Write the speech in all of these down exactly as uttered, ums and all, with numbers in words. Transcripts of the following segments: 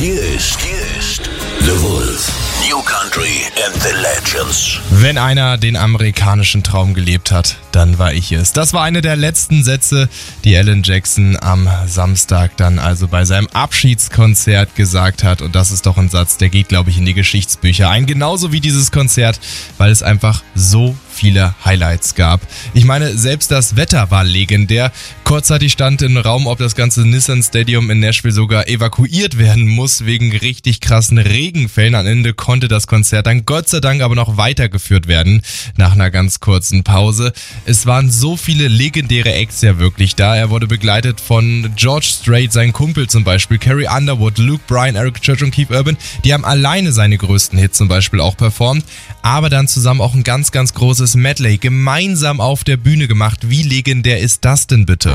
Hier ist, hier ist The Wolf. New Country and the Legends. Wenn einer den amerikanischen Traum gelebt hat, dann war ich es. Das war eine der letzten Sätze, die Alan Jackson am Samstag dann also bei seinem Abschiedskonzert gesagt hat. Und das ist doch ein Satz, der geht, glaube ich, in die Geschichtsbücher ein. Genauso wie dieses Konzert, weil es einfach so viele Highlights gab. Ich meine, selbst das Wetter war legendär. Kurzzeitig stand im Raum, ob das ganze Nissan Stadium in Nashville sogar evakuiert werden muss, wegen richtig krassen Regenfällen. Am Ende konnte das Konzert dann Gott sei Dank aber noch weitergeführt werden, nach einer ganz kurzen Pause. Es waren so viele legendäre Acts ja wirklich da. Er wurde begleitet von George Strait, sein Kumpel zum Beispiel, Carrie Underwood, Luke Bryan, Eric Church und Keith Urban. Die haben alleine seine größten Hits zum Beispiel auch performt, aber dann zusammen auch ein ganz, ganz großes Medley gemeinsam auf der Bühne gemacht. Wie legendär ist das denn bitte?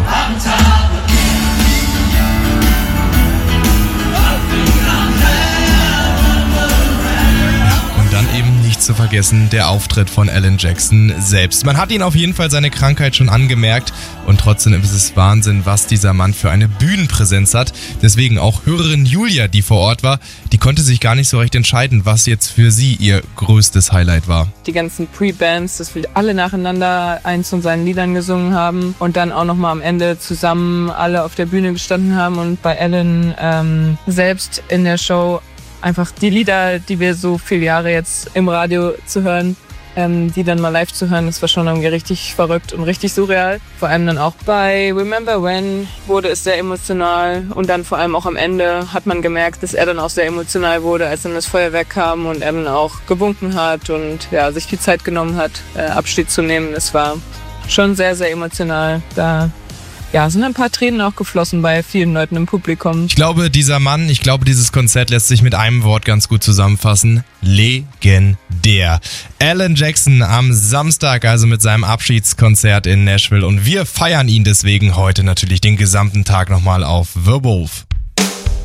Nicht zu vergessen, der Auftritt von Alan Jackson selbst. Man hat ihn auf jeden Fall seine Krankheit schon angemerkt und trotzdem ist es Wahnsinn, was dieser Mann für eine Bühnenpräsenz hat. Deswegen auch Hörerin Julia, die vor Ort war, die konnte sich gar nicht so recht entscheiden, was jetzt für sie ihr größtes Highlight war. Die ganzen Pre-Bands, dass wir alle nacheinander eins von seinen Liedern gesungen haben und dann auch nochmal am Ende zusammen alle auf der Bühne gestanden haben und bei Alan ähm, selbst in der Show einfach die Lieder, die wir so viele Jahre jetzt im Radio zu hören, ähm, die dann mal live zu hören, das war schon irgendwie richtig verrückt und richtig surreal. Vor allem dann auch bei Remember When wurde es sehr emotional und dann vor allem auch am Ende hat man gemerkt, dass er dann auch sehr emotional wurde, als dann das Feuerwerk kam und er dann auch gewunken hat und ja, sich die Zeit genommen hat, äh, Abschied zu nehmen. Es war schon sehr, sehr emotional. Da Ja, sind ein paar Tränen auch geflossen bei vielen Leuten im Publikum. Ich glaube, dieser Mann, ich glaube, dieses Konzert lässt sich mit einem Wort ganz gut zusammenfassen. Legendär. Alan Jackson am Samstag, also mit seinem Abschiedskonzert in Nashville. Und wir feiern ihn deswegen heute natürlich den gesamten Tag nochmal auf The Wolf.